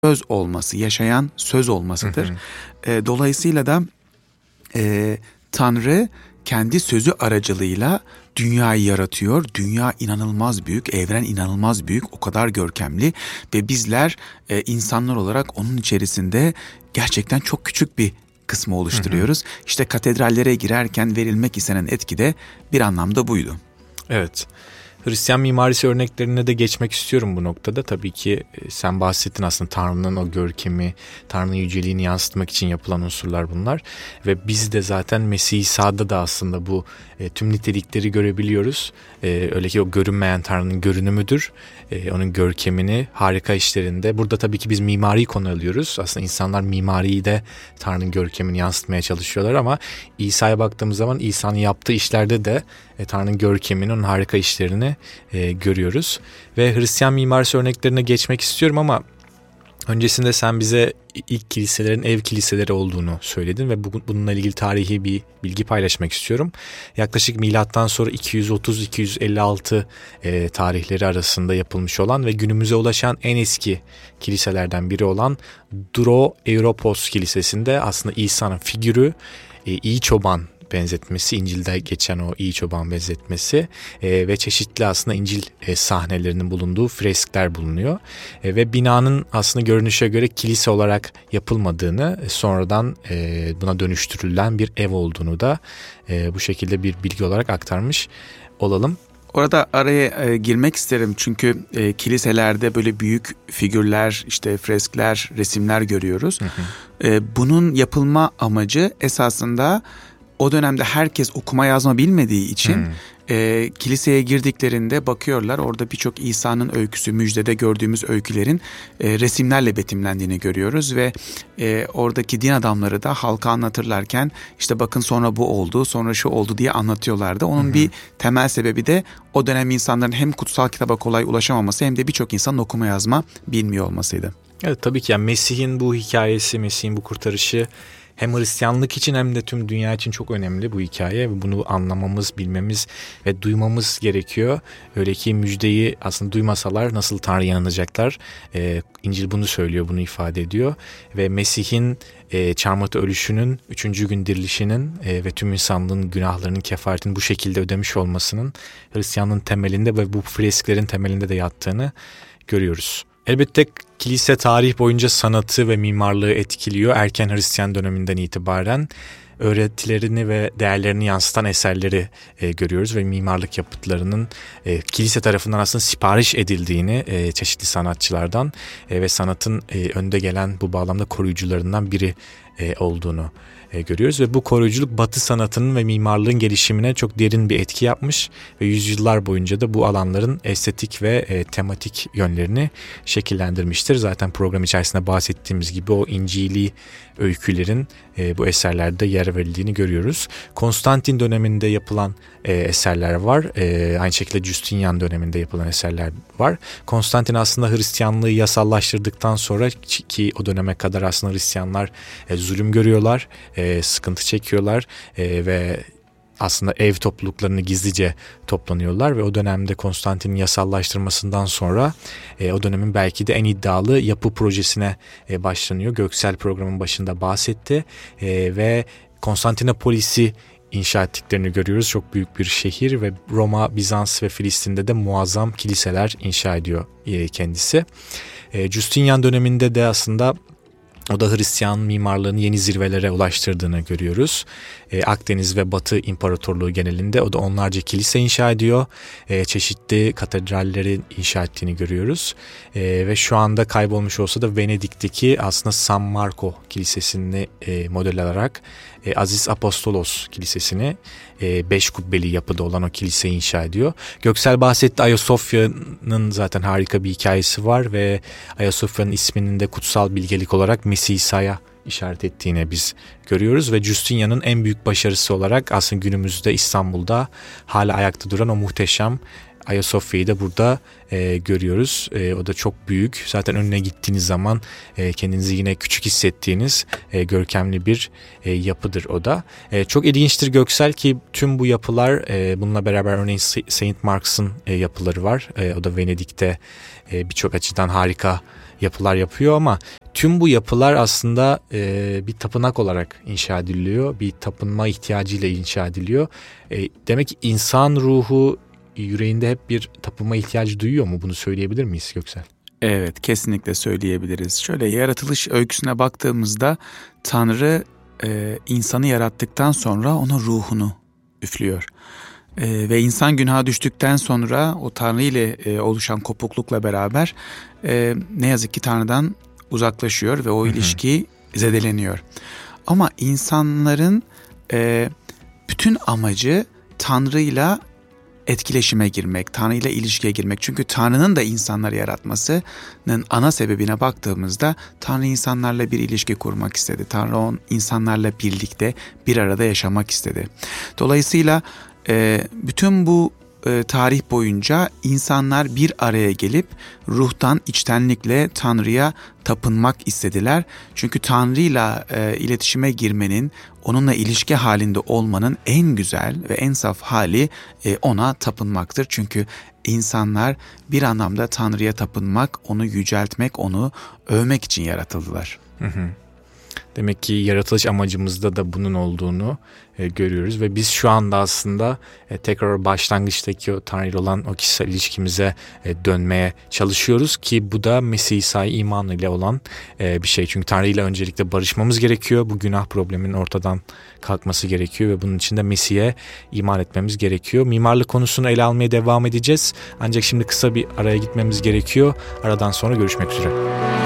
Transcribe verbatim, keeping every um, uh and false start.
söz olması, yaşayan söz olmasıdır. Hı hı. E, dolayısıyla da e, Tanrı kendi sözü aracılığıyla dünyayı yaratıyor. Dünya inanılmaz büyük, evren inanılmaz büyük, o kadar görkemli ve bizler e, insanlar olarak onun içerisinde gerçekten çok küçük bir kısmı oluşturuyoruz. Hı hı. İşte katedrallere girerken verilmek istenen etki de bir anlamda buydu. Evet. Hristiyan mimarisi örneklerine de geçmek istiyorum bu noktada. Tabii ki sen bahsettin, aslında Tanrı'nın o görkemi, Tanrı'nın yüceliğini yansıtmak için yapılan unsurlar bunlar. Ve biz de zaten Mesih İsa'da da aslında bu e, tüm nitelikleri görebiliyoruz. E, öyle ki o görünmeyen Tanrı'nın görünümüdür. E, onun görkemini harika işlerinde. Burada tabii ki biz mimariyi konu alıyoruz. Aslında insanlar mimariyi de Tanrı'nın görkemini yansıtmaya çalışıyorlar ama İsa'ya baktığımız zaman İsa'nın yaptığı işlerde de e, Tanrı'nın görkemini, onun harika işlerini e, görüyoruz. Ve Hristiyan mimarisi örneklerine geçmek istiyorum ama öncesinde sen bize ilk kiliselerin ev kiliseleri olduğunu söyledin ve bu, bununla ilgili tarihi bir bilgi paylaşmak istiyorum. Yaklaşık milattan sonra iki yüz otuz iki yüz elli altı e, tarihleri arasında yapılmış olan ve günümüze ulaşan en eski kiliselerden biri olan Duro Europos Kilisesi'nde aslında İsa'nın figürü, e, iyi çoban benzetmesi, İncil'de geçen o iyi çoban benzetmesi e, ve çeşitli aslında İncil e, sahnelerinin bulunduğu freskler bulunuyor. E, ve binanın aslında görünüşe göre kilise olarak yapılmadığını, e, sonradan e, buna dönüştürülen bir ev olduğunu da e, bu şekilde bir bilgi olarak aktarmış olalım. Orada araya e, girmek isterim çünkü e, kiliselerde böyle büyük figürler, işte freskler, resimler görüyoruz. Hı hı. E, bunun yapılma amacı esasında o dönemde herkes okuma yazma bilmediği için hmm. e, kiliseye girdiklerinde bakıyorlar, orada birçok İsa'nın öyküsü, müjdede gördüğümüz öykülerin e, resimlerle betimlendiğini görüyoruz ve e, oradaki din adamları da halka anlatırlarken işte bakın sonra bu oldu, sonra şu oldu diye anlatıyorlardı. Onun hmm. bir temel sebebi de o dönem insanların hem kutsal kitaba kolay ulaşamaması hem de birçok insanın okuma yazma bilmiyor olmasıydı. Evet, tabii ki yani Mesih'in bu hikayesi, Mesih'in bu kurtarışı hem Hristiyanlık için hem de tüm dünya için çok önemli bu hikaye ve bunu anlamamız, bilmemiz ve duymamız gerekiyor. Öyle ki müjdeyi aslında duymasalar nasıl Tanrı'ya inanacaklar? Ee, İncil bunu söylüyor, bunu ifade ediyor ve Mesih'in e, çarmıhta ölüşünün, üçüncü gün dirilişinin e, ve tüm insanlığın günahlarının kefaretini bu şekilde ödemiş olmasının Hristiyanlığın temelinde ve bu fresklerin temelinde de yattığını görüyoruz. Elbette kilise tarih boyunca sanatı ve mimarlığı etkiliyor. Erken Hristiyan döneminden itibaren öğretilerini ve değerlerini yansıtan eserleri e, görüyoruz ve mimarlık yapıtlarının e, kilise tarafından aslında sipariş edildiğini e, çeşitli sanatçılardan e, ve sanatın e, önde gelen bu bağlamda koruyucularından biri e, olduğunu e, görüyoruz ve bu koruyuculuk Batı sanatının ve mimarlığın gelişimine çok derin bir etki yapmış ve yüzyıllar boyunca da bu alanların estetik ve e, tematik yönlerini şekillendirmiştir. Zaten program içerisinde bahsettiğimiz gibi o İncili öykülerin e, bu eserlerde yer verildiğini görüyoruz. Konstantin döneminde yapılan e, eserler var. E, aynı şekilde Justinian döneminde yapılan eserler var. Konstantin aslında Hristiyanlığı yasallaştırdıktan sonra, ki o döneme kadar aslında Hristiyanlar e, zulüm görüyorlar, e, sıkıntı çekiyorlar e, ve aslında ev topluluklarını gizlice toplanıyorlar ve o dönemde Konstantin'in yasallaştırmasından sonra e, o dönemin belki de en iddialı yapı projesine e, başlanıyor. Göksel programın başında bahsetti e, ve Konstantinopolis'i inşa ettiklerini görüyoruz. Çok büyük bir şehir ve Roma, Bizans ve Filistin'de de muazzam kiliseler inşa ediyor e, kendisi. E, Justinian döneminde de aslında o da Hristiyan mimarlığını yeni zirvelere ulaştırdığını görüyoruz. E, Akdeniz ve Batı İmparatorluğu genelinde o da onlarca kilise inşa ediyor. E, çeşitli katedralleri inşa ettiğini görüyoruz. E, ve şu anda kaybolmuş olsa da Venedik'teki aslında San Marco Kilisesi'ni e, model alarak e, Aziz Apostolos Kilisesi'ni e, beş kubbeli yapıda olan o kiliseyi inşa ediyor. Göksel bahsetti, Ayasofya'nın zaten harika bir hikayesi var ve Ayasofya'nın isminin de kutsal bilgelik olarak Mesih İsa'ya işaret ettiğini biz görüyoruz ve Justinian'ın en büyük başarısı olarak aslında günümüzde İstanbul'da hala ayakta duran o muhteşem Ayasofya'yı da burada e, görüyoruz. E, o da çok büyük. Zaten önüne gittiğiniz zaman e, kendinizi yine küçük hissettiğiniz e, görkemli bir e, yapıdır o da. E, çok ilginçtir Göksel ki tüm bu yapılar e, bununla beraber örneğin Saint Mark's'ın e, yapıları var. E, o da Venedik'te e, birçok açıdan harika yapılar yapıyor ama tüm bu yapılar aslında e, bir tapınak olarak inşa ediliyor. Bir tapınma ihtiyacıyla inşa ediliyor. E, demek ki insan ruhu yüreğinde hep bir tapınma ihtiyacı duyuyor mu? Bunu söyleyebilir miyiz Göksel? Evet, kesinlikle söyleyebiliriz. Şöyle yaratılış öyküsüne baktığımızda Tanrı e, insanı yarattıktan sonra ona ruhunu üflüyor. E, ve insan günaha düştükten sonra o Tanrı ile e, oluşan kopuklukla beraber e, ne yazık ki Tanrı'dan uzaklaşıyor ve o ilişki zedeleniyor. Ama insanların e, bütün amacı Tanrı'yla etkileşime girmek, Tanrı'yla ilişkiye girmek. Çünkü Tanrı'nın da insanları yaratmasının ana sebebine baktığımızda Tanrı insanlarla bir ilişki kurmak istedi. Tanrı on insanlarla birlikte bir arada yaşamak istedi. Dolayısıyla e, bütün bu e, tarih boyunca insanlar bir araya gelip ruhtan, içtenlikle Tanrı'ya tapınmak istediler. Çünkü Tanrı'yla e, iletişime girmenin, onunla ilişki halinde olmanın en güzel ve en saf hali e, ona tapınmaktır. Çünkü insanlar bir anlamda Tanrı'ya tapınmak, onu yüceltmek, onu övmek için yaratıldılar. Hı hı. Demek ki yaratılış amacımızda da bunun olduğunu e, görüyoruz ve biz şu anda aslında e, tekrar başlangıçtaki o Tanrı ile olan o kişisel ilişkimize e, dönmeye çalışıyoruz ki bu da Mesih İsa'ya iman ile olan e, bir şey. Çünkü Tanrı ile öncelikle barışmamız gerekiyor. Bu günah probleminin ortadan kalkması gerekiyor ve bunun için de Mesih'e iman etmemiz gerekiyor. Mimarlık konusunu ele almaya devam edeceğiz. Ancak şimdi kısa bir araya gitmemiz gerekiyor. Aradan sonra görüşmek üzere.